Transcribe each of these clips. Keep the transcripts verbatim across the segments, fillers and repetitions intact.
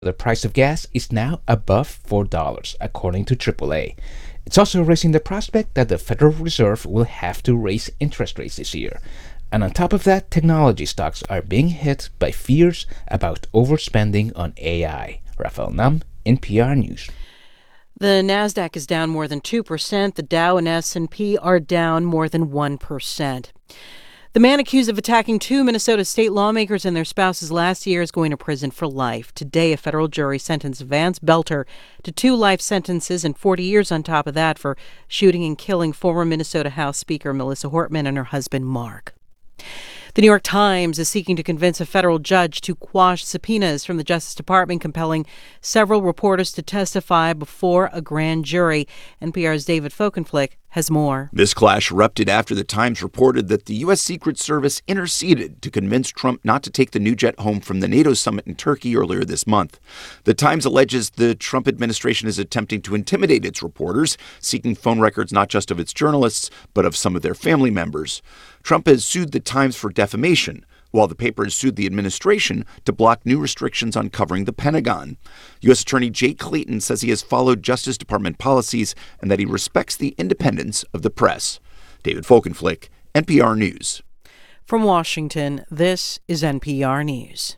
The price of gas is now above four dollars, according to triple A. It's also raising the prospect that the Federal Reserve will have to raise interest rates this year. And on top of that, technology stocks are being hit by fears about overspending on A I. Rafael Nam, N P R News. The NASDAQ is down more than two percent. The Dow and S and P are down more than one percent. The man accused of attacking two Minnesota state lawmakers and their spouses last year is going to prison for life. Today, a federal jury sentenced Vance Belter to two life sentences and forty years on top of that for shooting and killing former Minnesota House Speaker Melissa Hortman and her husband, Mark. The New York Times is seeking to convince a federal judge to quash subpoenas from the Justice Department, compelling several reporters to testify before a grand jury. N P R's David Folkenflik has more. This clash erupted after the Times reported that the U S. Secret Service interceded to convince Trump not to take the new jet home from the NATO summit in Turkey earlier this month. The Times alleges the Trump administration is attempting to intimidate its reporters, seeking phone records not just of its journalists, but of some of their family members. Trump has sued the Times for defamation, while the paper has sued the administration to block new restrictions on covering the Pentagon. U S. Attorney Jake Clayton says he has followed Justice Department policies and that he respects the independence of the press. David Folkenflik, N P R News. From Washington, this is N P R News.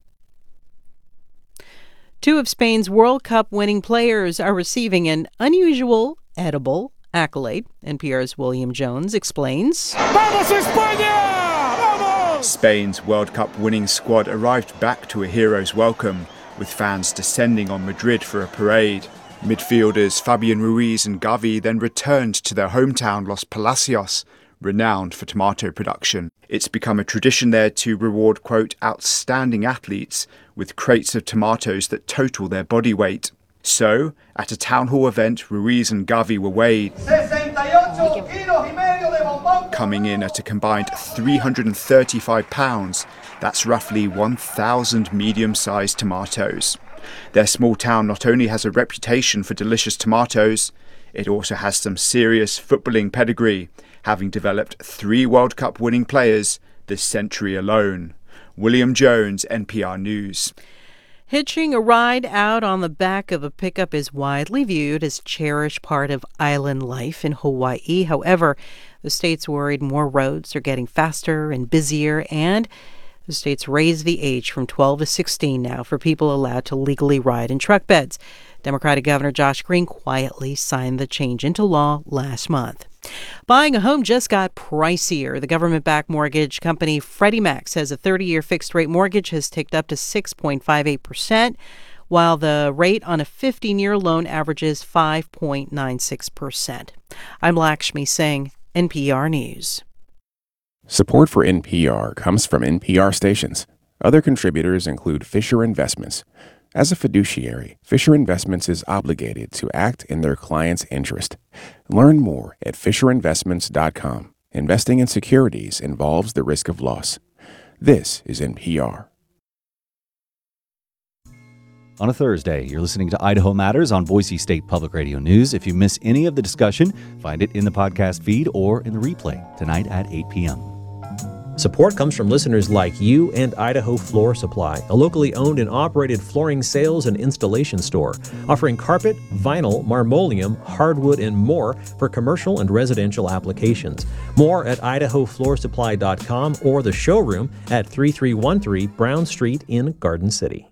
Two of Spain's World Cup winning players are receiving an unusual edible accolade. N P R's William Jones explains. Vamos España! Spain's World Cup winning squad arrived back to a hero's welcome, with fans descending on Madrid for a parade. Midfielders Fabian Ruiz and Gavi then returned to their hometown Los Palacios, renowned for tomato production. It's become a tradition there to reward, quote, outstanding athletes with crates of tomatoes that total their body weight. So, at a town hall event, Ruiz and Gavi were weighed, coming in at a combined three hundred thirty-five pounds. That's roughly one thousand medium-sized tomatoes. Their small town not only has a reputation for delicious tomatoes, it also has some serious footballing pedigree, having developed three World Cup winning players this century alone. William Jones, N P R News. Hitching a ride out on the back of a pickup is widely viewed as a cherished part of island life in Hawaii. However, the state's worried more roads are getting faster and busier, and the state's raised the age from twelve to sixteen now for people allowed to legally ride in truck beds. Democratic Governor Josh Green quietly signed the change into law last month. Buying a home just got pricier. The government-backed mortgage company Freddie Mac says a thirty-year fixed-rate mortgage has ticked up to six point five eight percent, while the rate on a fifteen-year loan averages five point nine six percent. I'm Lakshmi Singh, N P R News. Support for N P R comes from N P R stations. Other contributors include Fisher Investments. As a fiduciary, Fisher Investments is obligated to act in their client's interest. Learn more at fisher investments dot com. Investing in securities involves the risk of loss. This is N P R. On a Thursday, you're listening to Idaho Matters on Boise State Public Radio News. If you miss any of the discussion, find it in the podcast feed or in the replay tonight at eight p.m. Support comes from listeners like you and Idaho Floor Supply, a locally owned and operated flooring sales and installation store, offering carpet, vinyl, marmoleum, hardwood, and more for commercial and residential applications. More at idaho floor supply dot com or the showroom at thirty-three thirteen Brown Street in Garden City.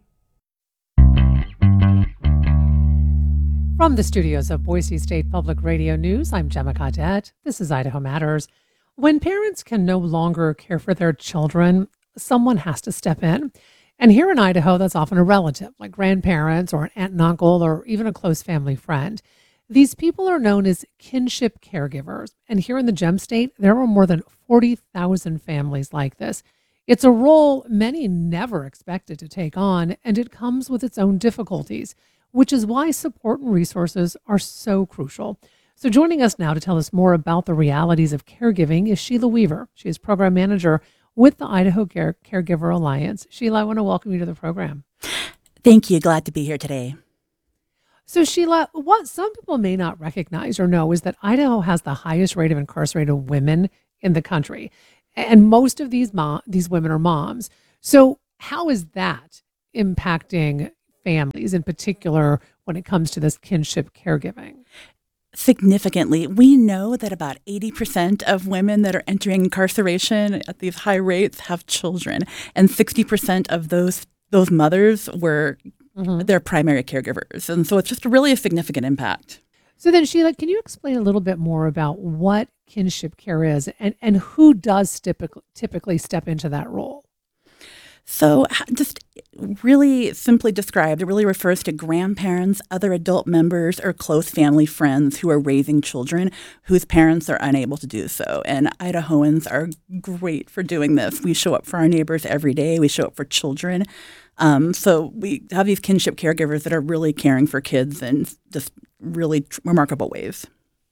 From the studios of Boise State Public Radio News, I'm Gemma Cadet. This is Idaho Matters. When parents can no longer care for their children, someone has to step in. And here in Idaho, that's often a relative, like grandparents or an aunt and uncle or even a close family friend. These people are known as kinship caregivers. And here in the Gem State, there are more than forty thousand families like this. It's a role many never expected to take on, and it comes with its own difficulties, which is why support and resources are so crucial. So joining us now to tell us more about the realities of caregiving is Sheila Weaver. She is program manager with the Idaho Care- Caregiver Alliance. Sheila, I want to welcome you to the program. Thank you. Glad to be here today. So Sheila, what some people may not recognize or know is that Idaho has the highest rate of incarcerated women in the country. And most of these mom- these women are moms. So how is that impacting families, in particular when it comes to this kinship caregiving? Significantly. We know that about eighty percent of women that are entering incarceration at these high rates have children, and sixty percent of those those mothers were mm-hmm. their primary caregivers. And so it's just really a significant impact. So then, Sheila, can you explain a little bit more about what kinship care is and, and who does typically, typically step into that role? So just really simply described, it really refers to grandparents, other adult members, or close family friends who are raising children whose parents are unable to do so. And Idahoans are great for doing this. We show up for our neighbors every day. We show up for children. Um, so we have these kinship caregivers that are really caring for kids in just really tr- remarkable ways.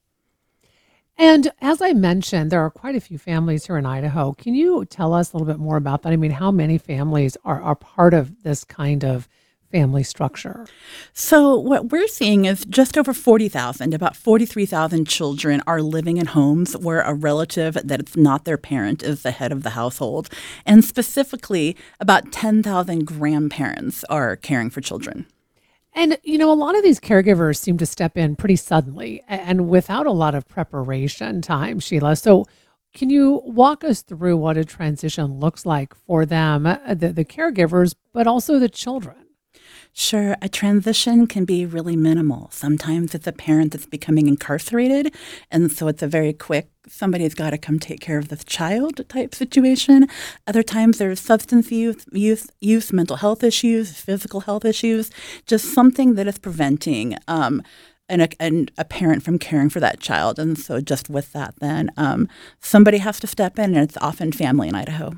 And as I mentioned, there are quite a few families here in Idaho. Can you tell us a little bit more about that? I mean, how many families are, are part of this kind of family structure? So what we're seeing is just over forty thousand, about forty-three thousand children are living in homes where a relative that it's not their parent is the head of the household. And specifically, about ten thousand grandparents are caring for children. And, you know, a lot of these caregivers seem to step in pretty suddenly and without a lot of preparation time, Sheila. So can you walk us through what a transition looks like for them, the, the caregivers, but also the children? Sure. A transition can be really minimal. Sometimes it's a parent that's becoming incarcerated, and so it's a very quick, somebody's got to come take care of this child type situation. Other times there's substance use, use, use mental health issues, physical health issues, just something that is preventing um, an, a, a parent from caring for that child. And so just with that, then um, somebody has to step in, and it's often family in Idaho.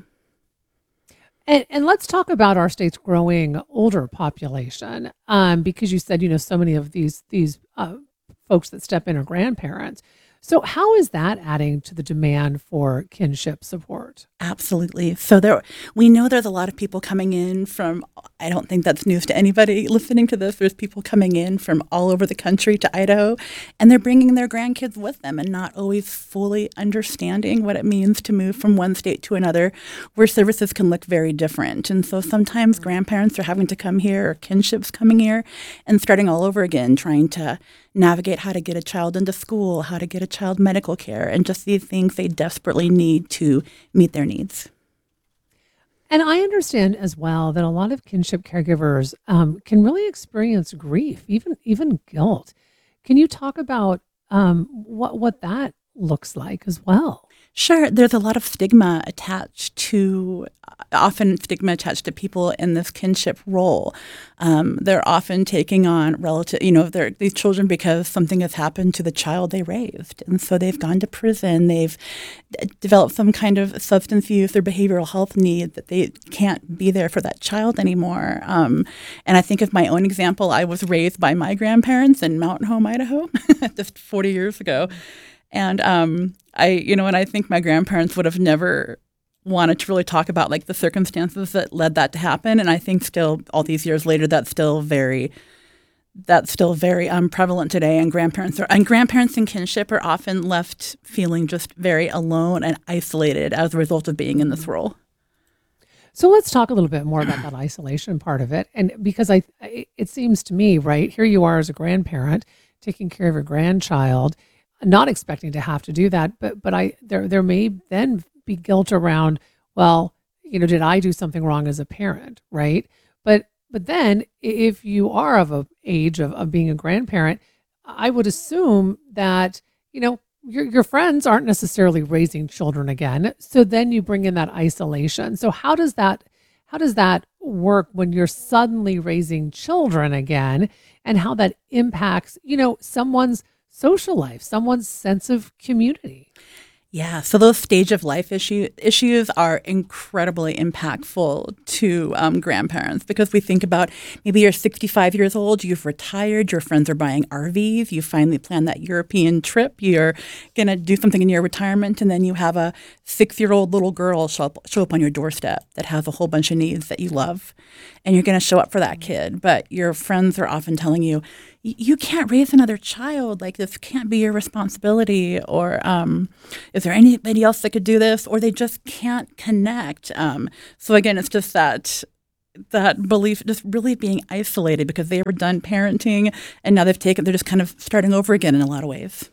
And, and let's talk about our state's growing older population, um, because you said, you know, so many of these these uh, folks that step in are grandparents. So how is that adding to the demand for kinship support? Absolutely. So there, we know there's a lot of people coming in from, I don't think that's news to anybody listening to this. There's people coming in from all over the country to Idaho, and they're bringing their grandkids with them and not always fully understanding what it means to move from one state to another where services can look very different. And so sometimes grandparents are having to come here, or kinships coming here and starting all over again, trying to navigate how to get a child into school, how to get a child medical care, and just these things they desperately need to meet their needs. And I understand as well that a lot of kinship caregivers um, can really experience grief, even even guilt. Can you talk about um, what what that looks like as well? Sure. There's a lot of stigma attached to, often stigma attached to people in this kinship role. Um, they're often taking on relative, you know, they're these children because something has happened to the child they raised. And so they've gone to prison. They've d- developed some kind of substance use or behavioral health need that they can't be there for that child anymore. Um, and I think of my own example. I was raised by my grandparents in Mountain Home, Idaho, just forty years ago. And um, I, you know, and I think my grandparents would have never wanted to really talk about like the circumstances that led that to happen. And I think still, all these years later, that's still very, that's still very um, prevalent today. And grandparents are, and grandparents in kinship are often left feeling just very alone and isolated as a result of being in this role. So let's talk a little bit more about that isolation part of it. And because I, it seems to me, right, here you are as a grandparent taking care of your grandchild, not expecting to have to do that, but but I there there may then be guilt around, well, you know, did I do something wrong as a parent, right? But but then if you are of a age of, of being a grandparent, I would assume that, you know, your your friends aren't necessarily raising children again. So then you bring in that isolation. So how does that how does that work when you're suddenly raising children again, and how that impacts, you know, someone's social life, someone's sense of community? Yeah, so those stage of life issue, issues are incredibly impactful to um, grandparents, because we think about maybe you're sixty-five years old, you've retired, your friends are buying R Vs, you finally planned that European trip, you're going to do something in your retirement, and then you have a six-year-old little girl show up, show up on your doorstep that has a whole bunch of needs that you love, and you're going to show up for that kid. But your friends are often telling you, you can't raise another child, like this can't be your responsibility, or um, is there anybody else that could do this? Or they just can't connect. Um, so again, it's just that that belief just really being isolated because they were done parenting and now they've taken, they're just kind of starting over again in a lot of ways.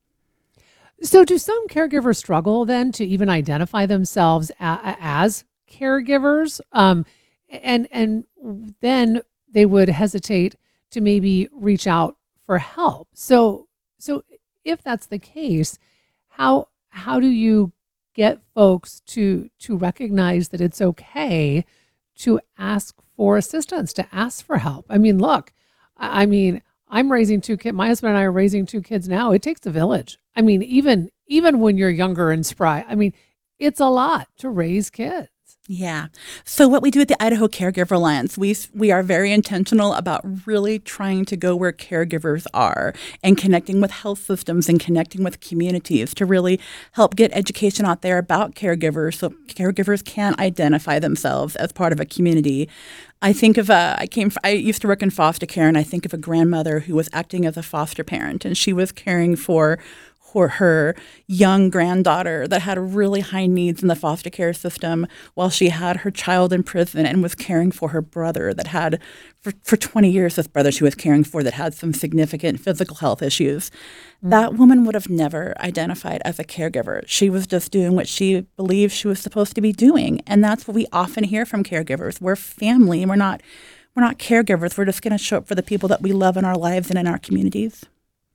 So do some caregivers struggle then to even identify themselves a- as caregivers? Um, and and then they would hesitate to maybe reach out for help. So so if that's the case, how how do you get folks to to recognize that it's okay to ask for assistance, to ask for help? I mean, look, I I mean, I'm raising two kids. My husband and I are raising two kids now. It takes a village. I mean, even even when you're younger and spry, I mean, it's a lot to raise kids. Yeah. So what we do at the Idaho Caregiver Alliance, we we are very intentional about really trying to go where caregivers are and connecting with health systems and connecting with communities to really help get education out there about caregivers so caregivers can identify themselves as part of a community. I think of a, I came, I used to work in foster care, and I think of a grandmother who was acting as a foster parent, and she was caring for for her young granddaughter that had really high needs in the foster care system while she had her child in prison and was caring for her brother that had, for, for twenty years, this brother she was caring for that had some significant physical health issues. Mm-hmm. That woman would have never identified as a caregiver. She was just doing what she believed she was supposed to be doing. And that's what we often hear from caregivers. We're family. We're not, we're not caregivers. We're just going to show up for the people that we love in our lives and in our communities.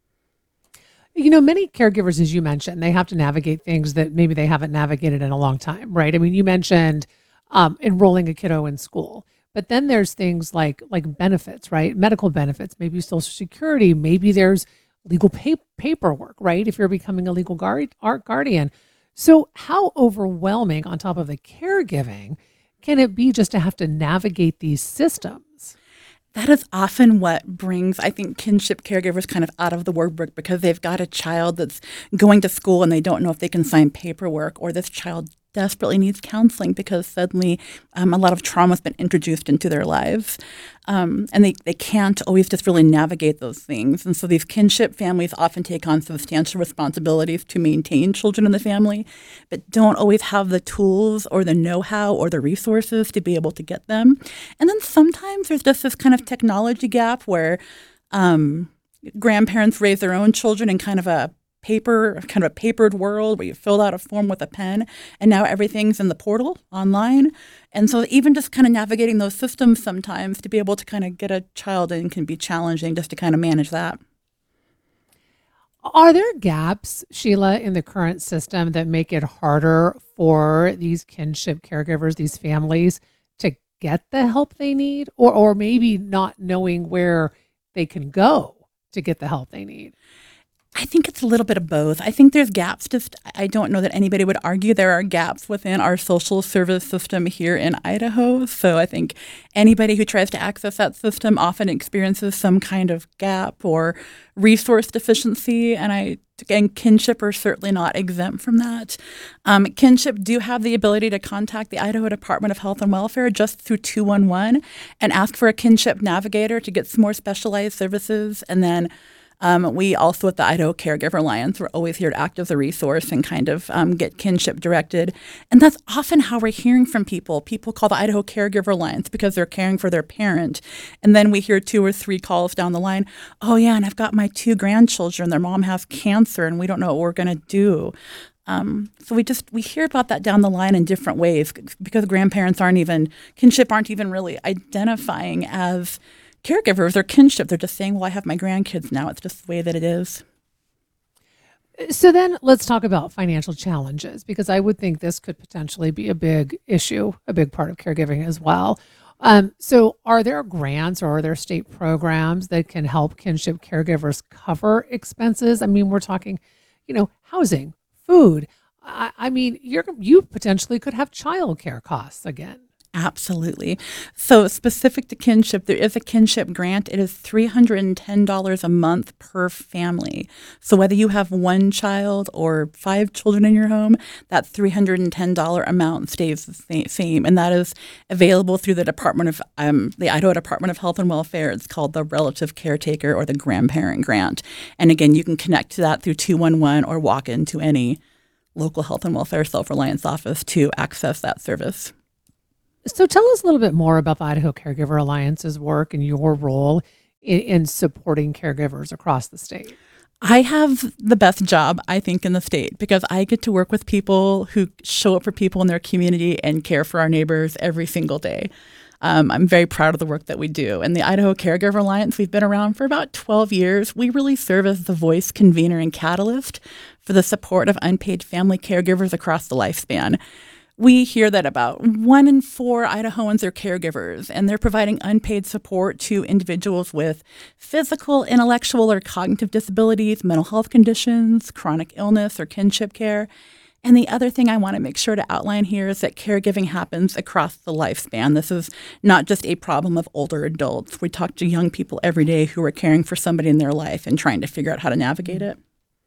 You know, many caregivers, as you mentioned, they have to navigate things that maybe they haven't navigated in a long time, right? I mean, you mentioned um, enrolling a kiddo in school, but then there's things like like benefits, right? Medical benefits, maybe Social Security, maybe there's legal pa- paperwork, right? If you're becoming a legal guard, art guardian. So how overwhelming on top of the caregiving can it be just to have to navigate these systems? That is often what brings, I think, kinship caregivers kind of out of the workbook because they've got a child that's going to school and they don't know if they can sign paperwork, or this child desperately needs counseling because suddenly um, a lot of trauma has been introduced into their lives. Um, and they, they can't always just really navigate those things. And so these kinship families often take on substantial responsibilities to maintain children in the family, but don't always have the tools or the know-how or the resources to be able to get them. And then sometimes there's just this kind of technology gap where um, grandparents raise their own children in kind of a paper, kind of a papered world where you filled out a form with a pen, and now everything's in the portal online. And so even just kind of navigating those systems sometimes to be able to kind of get a child in can be challenging just to kind of manage that. Are there gaps, Sheila, in the current system that make it harder for these kinship caregivers, these families, to get the help they need, or or maybe not knowing where they can go to get the help they need? I think it's a little bit of both. I think there's gaps. Just I don't know that anybody would argue there are gaps within our social service system here in Idaho. So I think anybody who tries to access that system often experiences some kind of gap or resource deficiency. And I and kinship are certainly not exempt from that. Um, kinship do have the ability to contact the Idaho Department of Health and Welfare just through two one one and ask for a kinship navigator to get some more specialized services. And then Um, we also at the Idaho Caregiver Alliance, we're always here to act as a resource and kind of um, get kinship directed. And that's often how we're hearing from people. People call the Idaho Caregiver Alliance because they're caring for their parent. And then we hear two or three calls down the line, oh yeah, and I've got my two grandchildren, their mom has cancer and we don't know what we're going to do. Um, so we just, we hear about that down the line in different ways because grandparents aren't even, kinship aren't even really identifying as caregivers or kinship. They're just saying, well, I have my grandkids now. It's just the way that it is. So then let's talk about financial challenges, because I would think this could potentially be a big issue, a big part of caregiving as well. Um, so are there grants or are there state programs that can help kinship caregivers cover expenses? I mean, we're talking, you know, housing, food. I, I mean, you're, you potentially could have childcare costs again. Absolutely. So specific to kinship, there is a kinship grant. It is three hundred ten dollars a month per family. So whether you have one child or five children in your home, that three hundred ten dollars amount stays the same. And that is available through the Department of um, the Idaho Department of Health and Welfare. It's called the Relative Caretaker or the Grandparent Grant. And again, you can connect to that through two one one or walk into any local health and welfare self-reliance office to access that service. So tell us a little bit more about the Idaho Caregiver Alliance's work and your role in, in supporting caregivers across the state. I have the best job, I think, in the state because I get to work with people who show up for people in their community and care for our neighbors every single day. Um, I'm very proud of the work that we do. And the Idaho Caregiver Alliance, we've been around for about twelve years. We really serve as the voice, convener, and catalyst for the support of unpaid family caregivers across the lifespan. We hear that about one in four Idahoans are caregivers, and they're providing unpaid support to individuals with physical, intellectual, or cognitive disabilities, mental health conditions, chronic illness, or kinship care. And the other thing I want to make sure to outline here is that caregiving happens across the lifespan. This is not just a problem of older adults. We talk to young people every day who are caring for somebody in their life and trying to figure out how to navigate it.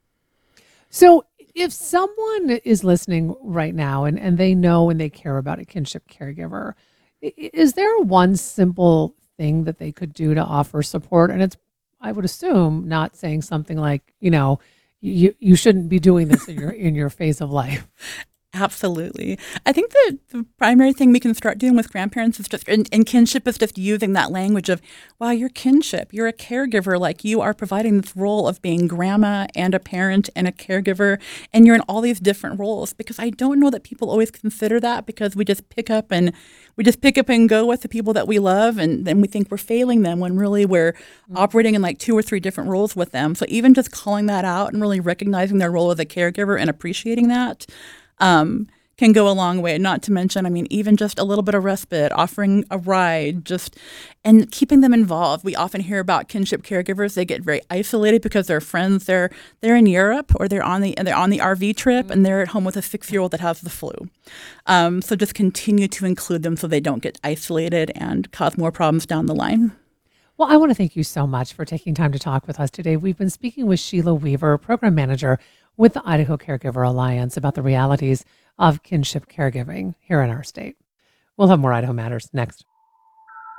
So if someone is listening right now and, and they know and they care about a kinship caregiver, is there one simple thing that they could do to offer support? And it's, I would assume, not saying something like, you know, you you shouldn't be doing this in your in your phase of life. Absolutely. I think that the primary thing we can start doing with grandparents is just, and, and kinship is just using that language of, wow, you're kinship. You're a caregiver. Like you are providing this role of being grandma and a parent and a caregiver. And you're in all these different roles because I don't know that people always consider that because we just pick up and we just pick up and go with the people that we love. And then we think we're failing them when really we're mm-hmm. operating in like two or three different roles with them. So even just calling that out and really recognizing their role as a caregiver and appreciating that Um, can go a long way. Not to mention, I mean, even just a little bit of respite, offering a ride, just and keeping them involved. We often hear about kinship caregivers; they get very isolated because their friends they're they're in Europe or they're on the they're on the R V trip mm-hmm. and they're at home with a six-year-old that has the flu. Um, so just continue to include them so they don't get isolated and cause more problems down the line. Well, I want to thank you so much for taking time to talk with us today. We've been speaking with Sheila Weaver, Program Manager with the Idaho Caregiver Alliance, about the realities of kinship caregiving here in our state. We'll have more Idaho Matters next.